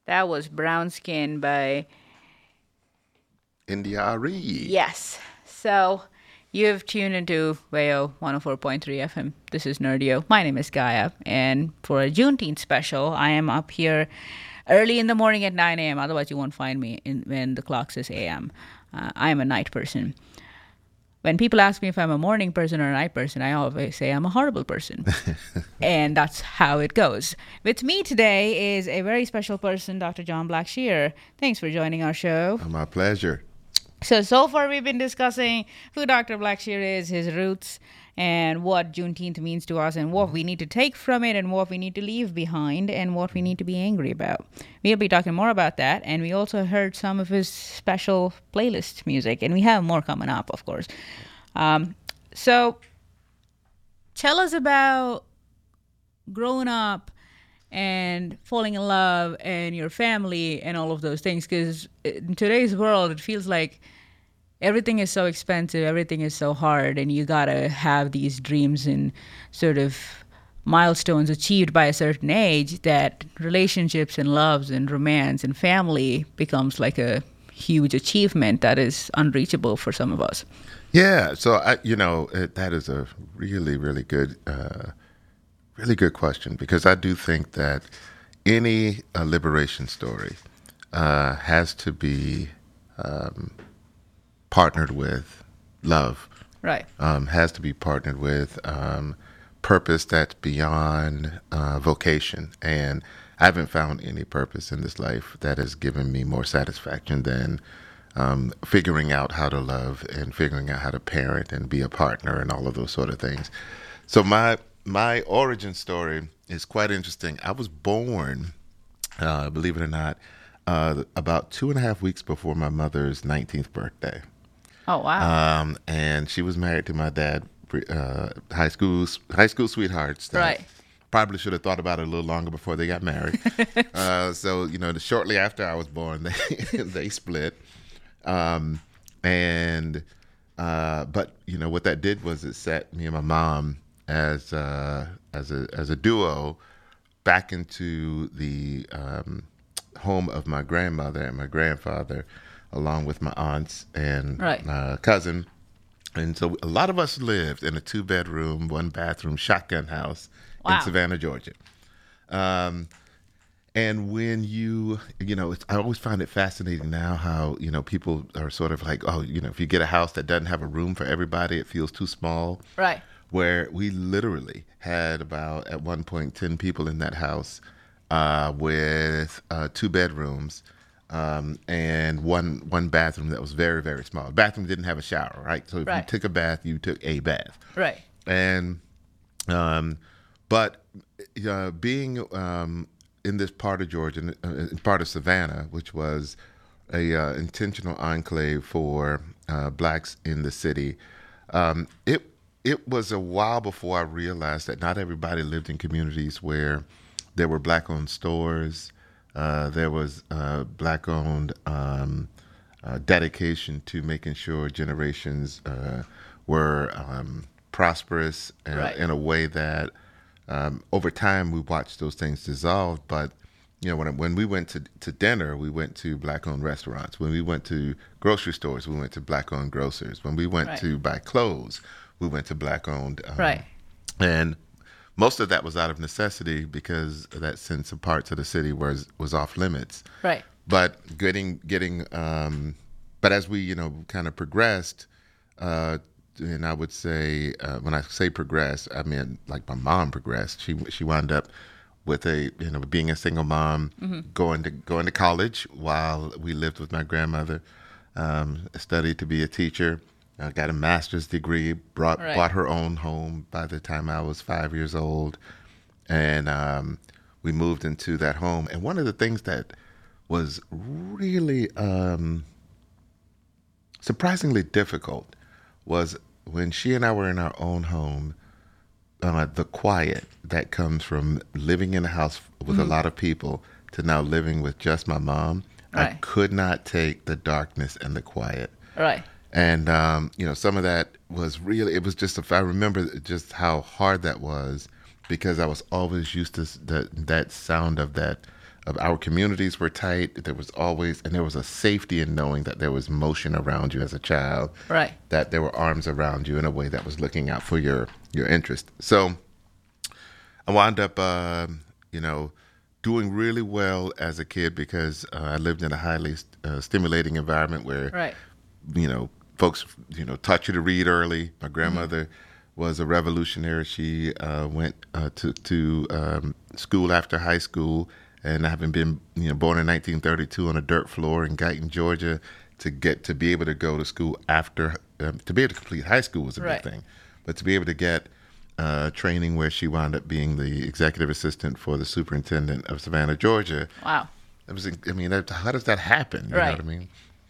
That was Brown Skin by. India Re. Yes. So you've tuned into WAYO 104.3 FM. This is Nerdio. My name is Gaia. And for a Juneteenth special, I am up here early in the morning at 9 a.m. Otherwise, you won't find me when the clock says a.m. I am a night person. When people ask me if I'm a morning person or a night person, I always say I'm a horrible person. And that's how it goes. With me today is a very special person, Dr. John Blackshear. Thanks for joining our show. My pleasure. So far we've been discussing who Dr. Blackshear is, his roots, and what Juneteenth means to us, and what we need to take from it, and what we need to leave behind, and what we need to be angry about. We'll be talking more about that, and we also heard some of his special playlist music, and we have more coming up, of course. So tell us about growing up and falling in love and your family and all of those things, because in today's world it feels like everything is so expensive, everything is so hard, and you gotta have these dreams and sort of milestones achieved by a certain age, that relationships and loves and romance and family becomes like a huge achievement that is unreachable for some of us. Yeah, so that is a really, really good question, because I do think that any liberation story has to be partnered with love. Right. Has to be partnered with purpose that's beyond vocation. And I haven't found any purpose in this life that has given me more satisfaction than figuring out how to love and figuring out how to parent and be a partner and all of those sort of things. So my origin story is quite interesting. I was born, believe it or not, about 2.5 weeks before my mother's 19th birthday. Oh, wow. And she was married to my dad, high school sweethearts. That Right. Probably should have thought about it a little longer before they got married. So shortly after I was born, they split. But what that did was it set me and my mom as a duo back into the home of my grandmother and my grandfather, along with my aunts and Right. my cousin. And so a lot of us lived in a 2-bedroom, 1-bathroom shotgun house Wow. in Savannah, Georgia. And when I always find it fascinating now how, people are sort of like, oh, if you get a house that doesn't have a room for everybody, it feels too small. Right. Where we literally had about, at one point, 10 people in that house with 2 bedrooms and one bathroom that was very, very small. The bathroom didn't have a shower, right? So if Right. you took a bath, you took a bath. Right. And but being in this part of Georgia, part of Savannah, which was a intentional enclave for blacks in the city, it was a while before I realized that not everybody lived in communities where there were black-owned stores. There was black-owned dedication to making sure generations were prosperous Right. in a way that over time we watched those things dissolve. But when we went to dinner, we went to black-owned restaurants. When we went to grocery stores, we went to black-owned grocers. When we went Right. to buy clothes, we went to black-owned. Right. And most of that was out of necessity because that sense of parts of the city was off limits. Right. But but as we kind of progressed, and I would say when I say progress, I mean like my mom progressed. She wound up with being a single mom, going to college while we lived with my grandmother. Studied to be a teacher. Got a master's degree. Right. Bought her own home by the time I was 5 years old, and we moved into that home. And one of the things that was really surprisingly difficult was when she and I were in our own home, the quiet that comes from living in a house with a lot of people to now living with just my mom. I Right. could not take the darkness and the quiet. Right. And, some of that was really, it was just, if I remember just how hard that was, because I was always used to that sound of our communities were tight. There was always, and there was a safety in knowing that there was motion around you as a child. Right. That there were arms around you in a way that was looking out for your interest. So I wound up, doing really well as a kid because I lived in a highly stimulating environment where, Right. Folks, taught you to read early. My grandmother was a revolutionary. She went to school after high school, and having been born in 1932 on a dirt floor in Guyton, Georgia, to be able to go to school after to be able to complete high school was a Right. big thing, but to be able to get training where she wound up being the executive assistant for the superintendent of Savannah, Georgia. Wow. It was, how does that happen? You know Right. what I mean?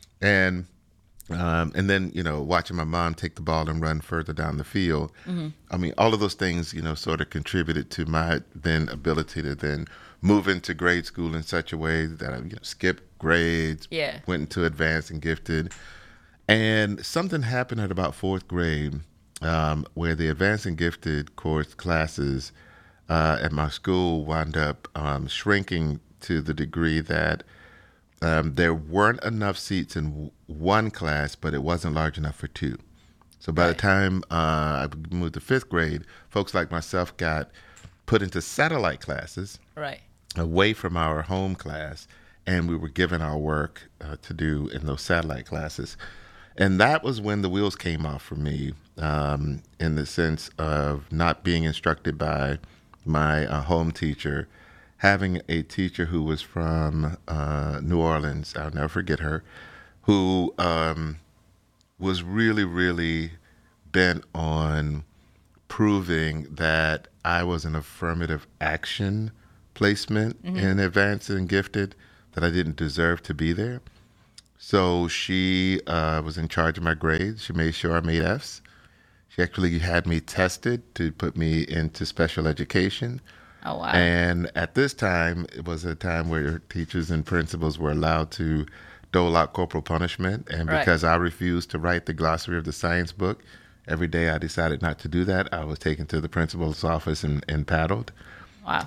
And then, watching my mom take the ball and run further down the field. I mean, all of those things, sort of contributed to my then ability to then move into grade school in such a way that I skipped grades, Yeah. went into advanced and gifted. And something happened at about fourth grade where the advanced and gifted course classes at my school wound up shrinking to the degree that there weren't enough seats in one class, but it wasn't large enough for two. So by the time I moved to fifth grade, folks like myself got put into satellite classes Right. away from our home class, and we were given our work to do in those satellite classes. And that was when the wheels came off for me, in the sense of not being instructed by my home teacher, having a teacher who was from New Orleans, I'll never forget her, who was really, really bent on proving that I was an affirmative action placement in advanced and gifted, that I didn't deserve to be there. So she was in charge of my grades. She made sure I made Fs. She actually had me tested to put me into special education. Oh, wow. And at this time, it was a time where teachers and principals were allowed to dole out corporal punishment. And Right. because I refused to write the glossary of the science book, every day I decided not to do that. I was taken to the principal's office and paddled. Wow.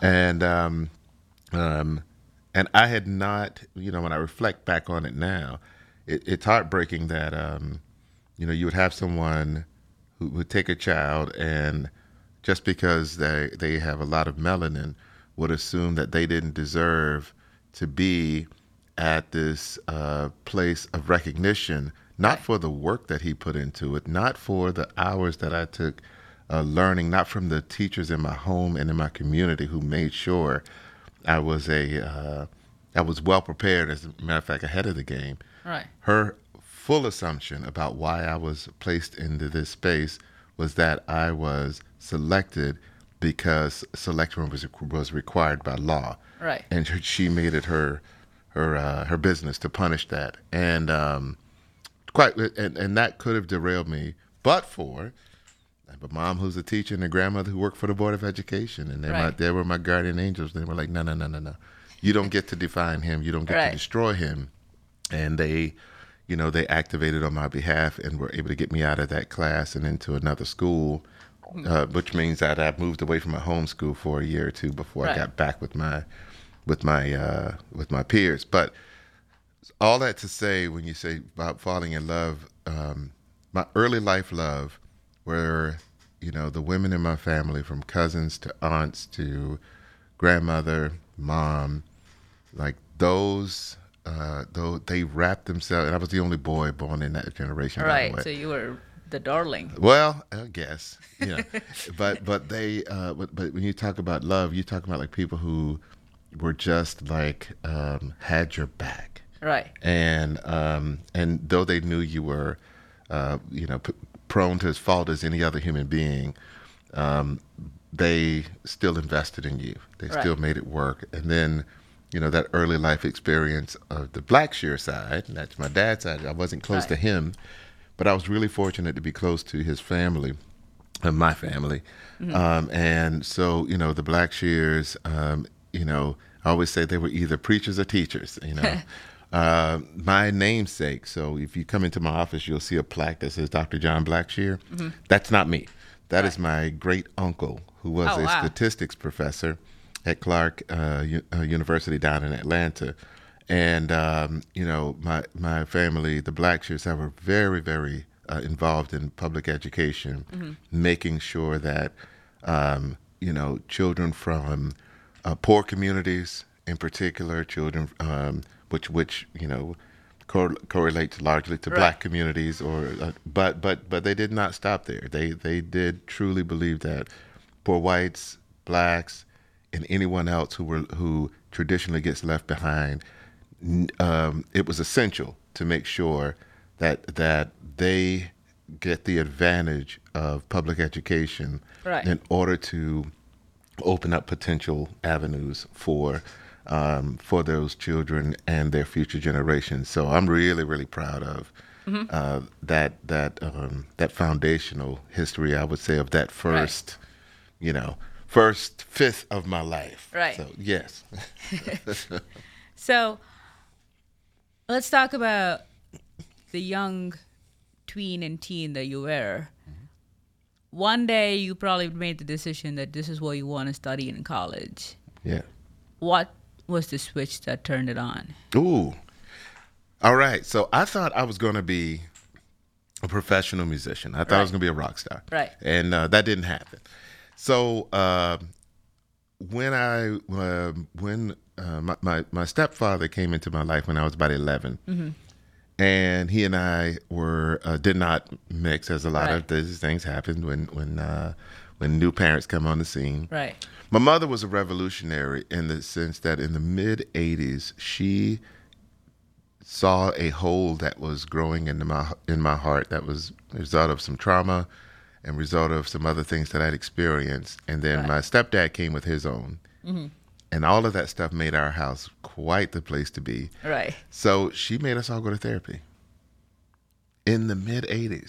And I had not, when I reflect back on it now, it's heartbreaking that, you would have someone who would take a child and just because they have a lot of melanin would assume that they didn't deserve to be at this place of recognition, not for the work that he put into it, not for the hours that I took learning, not from the teachers in my home and in my community who made sure I was well prepared, as a matter of fact, ahead of the game. Right. Her full assumption about why I was placed into this space was that I was selected because selection was required by law. Right. And she made it her business to punish that, and that could have derailed me, but for I have a mom who's a teacher and a grandmother who worked for the Board of Education, and Right. they were my guardian angels. They were like, no, you don't get to define him, you don't get Right. to destroy him, and they activated on my behalf and were able to get me out of that class and into another school, which means that I moved away from my home school for a year or two before Right. I got back with my peers. But all that to say, when you say about falling in love, my early life love were, the women in my family, from cousins to aunts to grandmother, mom, like those, though they wrapped themselves, and I was the only boy born in that generation. By the Right. way. So you were the darling. Well, I guess, but they, but when you talk about love, you talk about like people who were just like had your back, Right. and though they knew you were, prone to as fault as any other human being, they still invested in you. They Right. still made it work, and then. That early life experience of the Blackshear side, and that's my dad's side. I wasn't close Right. to him, but I was really fortunate to be close to his family, my family. And so, the Blackshears, I always say they were either preachers or teachers, my namesake. So if you come into my office, you'll see a plaque that says Dr. John Blackshear. That's not me. That is my great uncle, who was Oh, a wow. statistics professor at Clark University down in Atlanta. And, my family, the Blackshears, were very, very involved in public education, making sure that, children from poor communities, in particular, children which correlates largely to black communities, but they did not stop there. They did truly believe that poor whites, blacks, and anyone else who traditionally gets left behind, it was essential to make sure that they get the advantage of public education in order to open up potential avenues for those children and their future generations. So I'm really, really proud of that foundational history, I would say, of that first fifth of my life. Right. So yes. So let's talk about the young tween and teen that you were. One day you probably made the decision that this is what you want to study in college. Yeah. What was the switch that turned it on? Ooh. All right. So I thought I was going to be a professional musician. I thought I was going to be a rock star. Right. And that didn't happen. So when my stepfather came into my life when I was about 11, and he and I did not mix, as a lot of these things happen when new parents come on the scene. Right. My mother was a revolutionary in the sense that in the mid '80s she saw a hole that was growing in my heart that was a result of some trauma and result of some other things that I'd experienced. And then my stepdad came with his own. And all of that stuff made our house quite the place to be. Right. So she made us all go to therapy in the mid '80s.